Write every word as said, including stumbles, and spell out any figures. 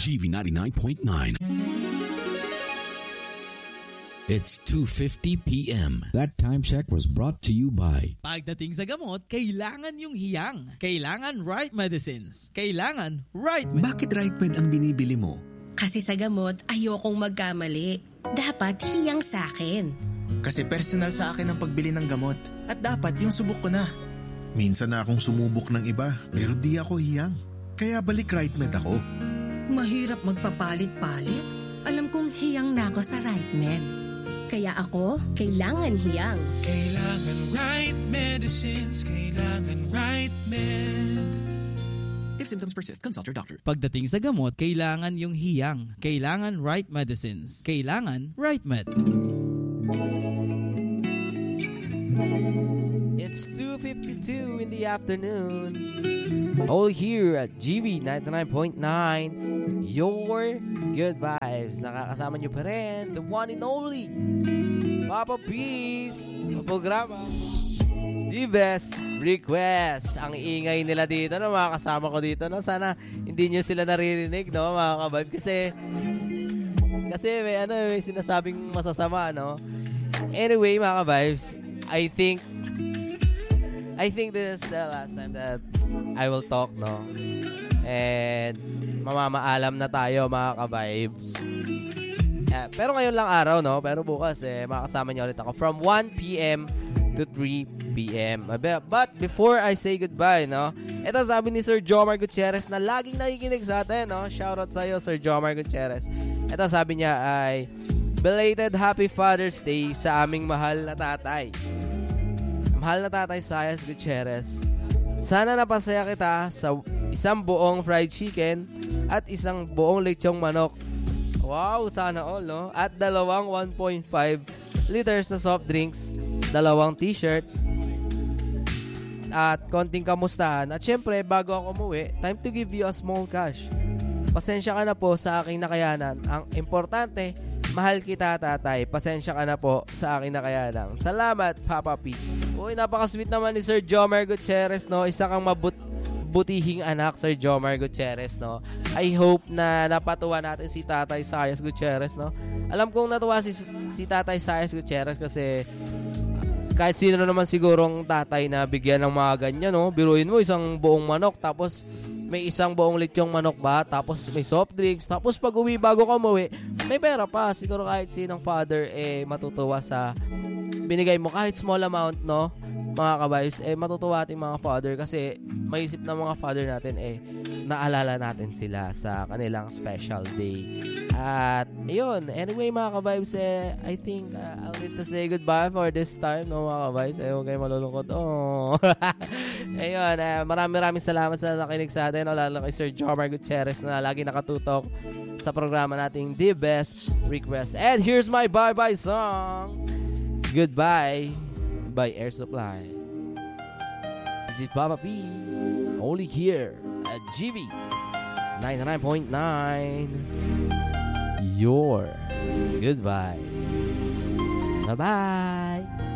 G V ninety-nine point nine. It's two fifty p.m. That time check was brought to you by... Pagdating sa gamot, kailangan yung hiyang. Kailangan right medicines. Kailangan right med- Bakit right med ang binibili mo? Kasi sa gamot, ayokong magkamali. Dapat hiyang sa akin. Kasi personal sa akin ang pagbili ng gamot. At dapat yung subok ko na. Minsan na akong sumubok ng iba, pero di ako hiyang. Kaya balik right med ako. Mahirap magpapalit-palit. Alam kong hiyang na ako sa right med. Kaya ako, kailangan hiyang. Kailangan right medicines, kailangan right med. If symptoms persist, consult your doctor. Pagdating sa gamot, kailangan yung hiyang. Kailangan right medicines. Kailangan right med. It's two fifty-two in the afternoon. All here at G V ninety-nine point nine. Your good vibes. Nakakasama nyo pa rin, the one and only Papa Peace. Ang programa The Best Request. Ang ingay nila dito, no, mga kasama ko dito, no. Sana hindi nyo sila naririnig, no, mga ka-vibe. Kasi Kasi may, ano, may sinasabing masasama, no. Anyway, mga ka-vibes, I think I think this is the last time that I will talk, no. And mamamaalam na tayo, mga ka-vibes. Uh, pero ngayon lang araw, no? Pero bukas, eh, makakasama niyo ulit ako from one p.m. to three p.m. But before I say goodbye, no? Ito sabi ni Sir Jomar Gutierrez na laging nakikinig sa atin, no? Shoutout sa'yo, Sir Jomar Gutierrez. Ito sabi niya ay, belated Happy Father's Day sa aming mahal na tatay. Mahal na tatay Sayas Gutierrez. Sana napasaya kita sa isang buong fried chicken at isang buong lechong manok. Wow, sana all, no? At dalawang one point five liters na soft drinks, dalawang t-shirt, at konting kamustahan. At syempre, bago ako umuwi, time to give you a small cash. Pasensya ka na po sa aking nakayanan. Ang importante, mahal kita, tatay. Pasensya ka na po sa aking nakayanan. Salamat, Papa P. Uy, napaka-sweet naman ni Sir Jomar Gutierrez, no? Isa kang mabut butihing anak, Sir Jomar Gutierrez, no? I hope na napatuwa natin si Tatay Sayas Gutierrez, no? Alam kong natuwa si, si Tatay Sayas Gutierrez kasi kahit sino naman sigurong tatay na bigyan ng mga ganyan, no? Biruin mo, isang buong manok, tapos may isang buong lechong manok ba, tapos may soft drinks, tapos pag uwi bago ka umuwi, may pera pa. Siguro kahit sinong father, eh, matutuwa sa binigay mo, kahit small amount, no? Mga ka-vibes, eh, matutuwa ating mga father kasi maisip na mga father natin, eh, naalala natin sila sa kanilang special day. At, yun, anyway, mga ka-vibes, eh, I think uh, I'll need to say goodbye for this time, no, mga ka-vibes. Eh, huwag kayo malulungkot. Oh. Ayun, eh, maraming-maraming salamat sa nakinig sa atin, no, lalo kay Sir Jomar Gutierrez na lagi nakatutok sa programa nating The Best Request. And here's my bye-bye song. Goodbye by Air Supply. This is Papa P, only here at G V ninety-nine point nine. Your goodbye. Bye-bye.